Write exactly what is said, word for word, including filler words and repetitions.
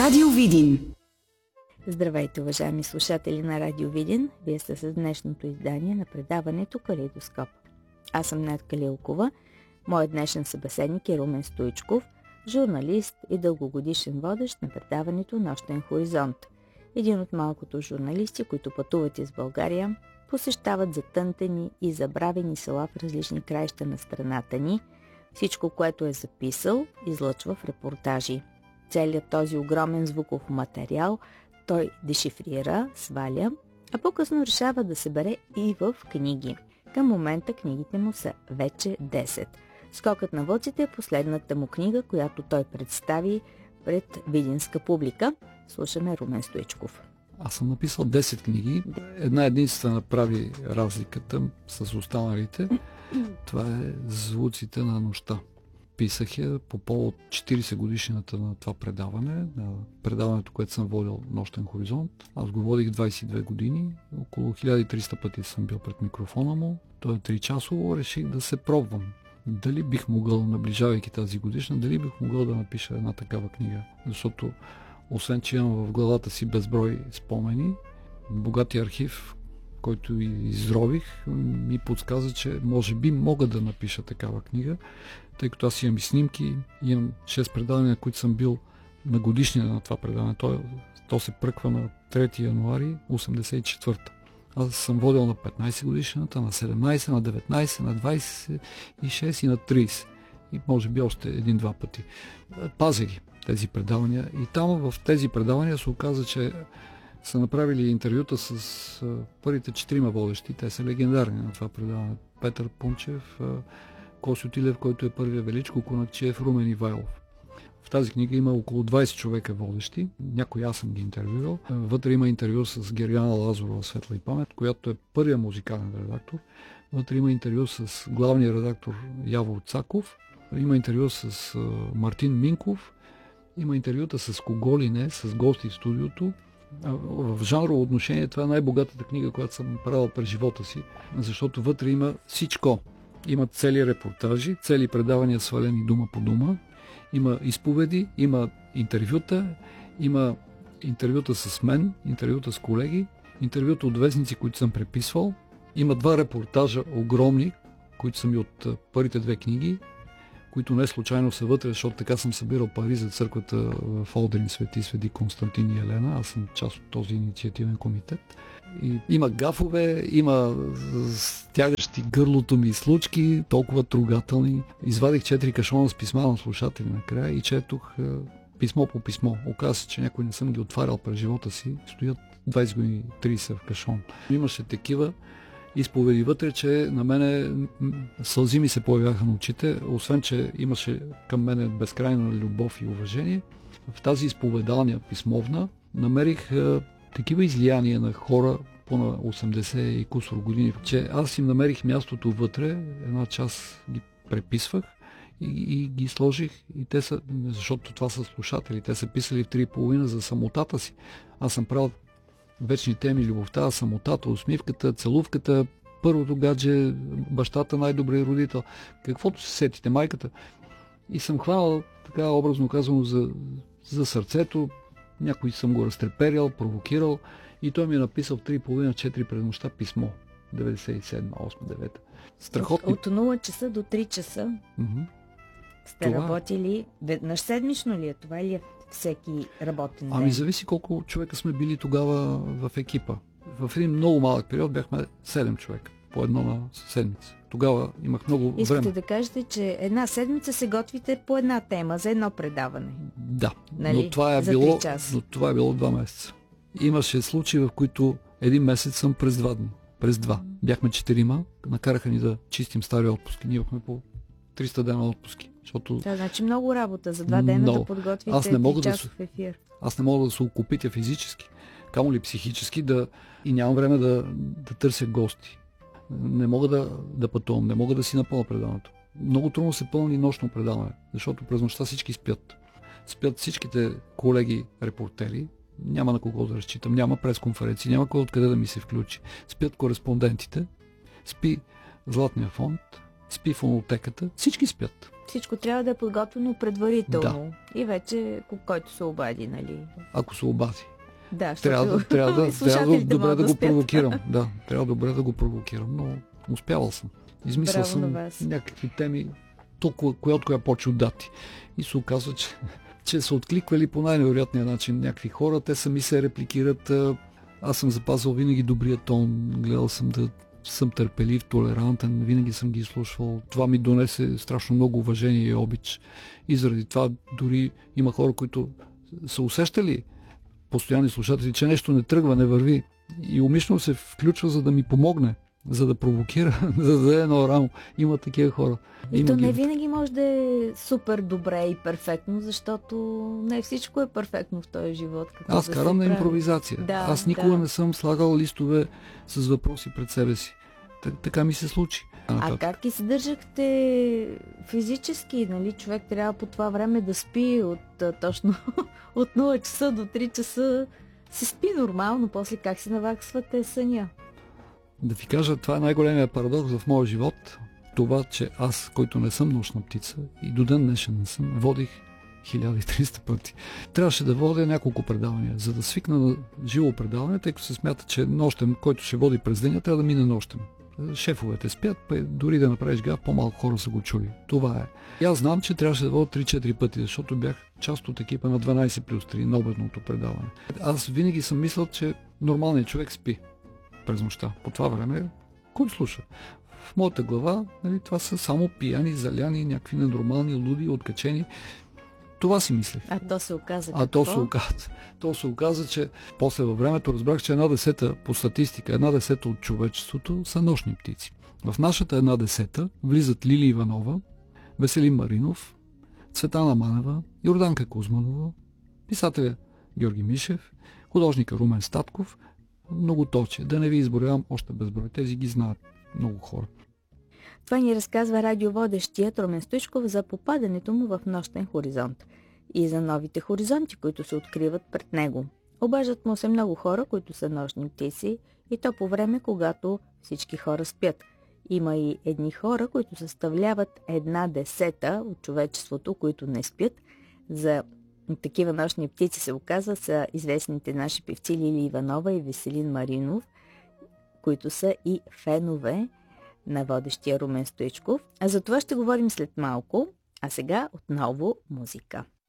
Радио Видин. Здравейте, уважаеми слушатели на Радио Видин. Вие сте с днешното издание на предаването Калейдоскоп. Аз съм Нетка Лилкова. Моят днешен събеседник е Румен Стоичков, журналист и дългогодишен водещ на предаването Нощен хоризонт. Един от малкото журналисти, които пътуват из България, посещават затънтени и забравени села в различни краища на страната ни. Всичко, което е записал, излъчва в репортажи. Целият този огромен звуков материал той дешифрира, сваля, а по-късно решава да събере и в книги. Към момента книгите му са вече десет. Скокът на вълците е последната му книга, която той представи пред видинска публика. Слушаме Румен Стоичков. Аз съм написал десет книги. Една единствена прави разликата с останалите. Това е Звуците на нощта. Писах я по повод четиридесет годишнината на това предаване, на предаването, което съм водил Нощен хоризонт. Аз го водих двадесет и две години, около хиляда и триста пъти съм бил пред микрофона му. Той е три часово, реших да се пробвам. Дали бих могъл, наближавайки тази годишна, дали бих могъл да напиша една такава книга. Защото, освен че имам в главата си безброй спомени, богати архив, който изрових, ми подсказа, че може би мога да напиша такава книга, тъй като аз имам и снимки, имам шест предавания, на които съм бил на годишнина на това предаване. То, то се пръква на трети януари осемдесет и четвърта. Аз съм водил на петнадесет годишната, на седемнадесет, на деветнадесет, на двадесет и шест и на тридесет. И може би още един-два пъти. Пазя ги тези предавания. И там в тези предавания се оказа, че са направили интервюта с а, първите четирима водещи. Те са легендарни на това предаване. Петър Пунчев, а, Косьо Тилев, който е първия, Величко Конакчиев, Румен Ивайлов. В тази книга има около двадесет човека водещи. Някой аз съм ги интервюирал. Вътре има интервю с Гериана Лазарова, светла и памет, която е първия музикален редактор. Вътре има интервю с главния редактор Явор Цаков. Има интервю с а, Мартин Минков. Има интервюта с кого ли не, с гости в студиото. В жанрово отношение това е най-богатата книга, която съм правил през живота си, защото вътре има всичко. Има цели репортажи, цели предавания свалени дума по дума, има изповеди, има интервюта, има интервюта с мен, интервюта с колеги, интервюта от вестници, които съм преписвал. Има два репортажа огромни, които са ми от първите две книги, които не случайно са вътре, защото така съм събирал пари за църквата в Одрин, Свети Свети Константин и Елена. Аз съм част от този инициативен комитет. И има гафове, има стягащи гърлото ми случки, толкова трогателни. Извадих четири кашона с писма на слушатели накрая и четох е, писмо по писмо. Оказва се, че някой не съм ги отварял през живота си. Стоят двадесет години, тридесет в кашон. Имаше такива изповеди вътре, че на мене сълзи ми се появяха на очите, освен че имаше към мене безкрайна любов и уважение. В тази изповедалния писмовна намерих е, такива излияния на хора по на осемдесет и кусор години, че аз им намерих мястото вътре, една част ги преписвах и, и ги сложих, и те са, защото това са слушатели, те са писали в три и половина за самотата си. Аз съм правил вечни теми: любовта, самотата, усмивката, целувката, първото гадже, бащата, най-добрият родител, каквото се сетите, майката. И съм хванал, така образно казано, за, за сърцето. Някой съм го разтреперял, провокирал, и той ми е написал в три и половина четири през нощта писмо. деветдесет и седма, осма, девета. Страхотни. От, от нула часа до три часа Mm-hmm. сте това... работили веднъж седмично ли е това, или е всеки работен ден? Ами зависи колко човека сме били тогава в екипа. В един много малък период бяхме седем човека, по едно на седмица. Тогава имах много време. Искате да кажете, че една седмица се готвите по една тема за едно предаване? Да, нали? но, това е за било, но това е било два месеца. Имаше случаи, в които един месец съм през два дни. През два. Бяхме четирима, накараха ни да чистим стари отпуски. Ние имахме по триста дена отпуски. Защото... Да, значи много работа за два дена много. Да подготвите три часов ефир. Аз не мога да се окупитя физически, камо ли психически, да... и нямам време да, да търся гости. Не мога да, да пътувам, не мога да си напълна предаването. Много трудно се пълни нощно предаване, защото през нощта всички спят. Спят всичките колеги репортери, няма на кого да разчитам, няма пресконференции, няма кой откъде да ми се включи. Спят кореспондентите, спи Златния фонд, спи фонотеката, всички спят. Всичко трябва да е подготвено предварително. Да. И вече който се обади, нали? Ако се обади. Да, трябва, да, трябва, да, трябва да, добре да, да го спят. провокирам. Да, трябва добре да го провокирам, но успявал съм. Измислял съм някакви теми, толкова, коя от коя почва от дати. И се оказва, че, че са откликвали по най-невероятния начин някакви хора. Те сами се репликират. Аз съм запазил винаги добрия тон. Гледал съм да съм търпелив, толерантен. Винаги съм ги изслушвал. Това ми донесе страшно много уважение и обич. И заради това дори има хора, които са усещали, постоянни слушатели, че нещо не тръгва, не върви. И умишлено се включва, за да ми помогне, за да провокира, за да даде едно рамо. Има такива хора. И Има то не ги... винаги може да е супер добре и перфектно, защото не всичко е перфектно в този живот. Аз да карам на импровизация. Да, Аз никога да. не съм слагал листове с въпроси пред себе си. Так, така ми се случи. А как и се държахте физически? Нали? Човек трябва по това време да спи от точно от нула часа до три часа. Се спи нормално, после как си наваксвате съня? Да ви кажа, това е най-големия парадокс в моя живот. Това, че аз, който не съм нощна птица и до ден днешен не съм, водих хиляда и триста пъти. Трябваше да водя няколко предавания, за да свикна на живо предаване, тъй като се смята, че нощем, който ще води през деня, трябва да мине нощем. Шефовете спят, па дори да направиш гаф, по-малко хора са го чули. Това е. И аз знам, че трябваше да водя три-четири пъти, защото бях част от екипа на дванайсет плюс три, на обедното предаване. Аз винаги съм мислил, че нормалният човек спи през нощта. По това време, кой слуша? В моята глава, нали, това са само пияни, заляни, някакви ненормални, луди, откачени. Това си мислех. А то се оказа А какво? то се оказа. То се оказа, че после във времето разбрах, че една десета, по статистика, една десета от човечеството са нощни птици. В нашата една десета влизат Лили Иванова, Веселин Маринов, Цветана Манева, Йорданка Кузманова, писателя Георги Мишев, художника Румен Статков, много точе. Да не ви изборявам още безброй. Тези ги знаят много хора. Това ни разказва радиоводещият Румен Стоичков за попадането му в нощен хоризонт и за новите хоризонти, които се откриват пред него. Обаждат му се много хора, които са нощни птици, и то по време, когато всички хора спят. Има и едни хора, които съставляват една десета от човечеството, които не спят. За такива нощни птици се оказва са известните наши певци Лили Иванова и Веселин Маринов, които са и фенове на водещия Румен Стоичков. А за това ще говорим след малко, а сега отново музика.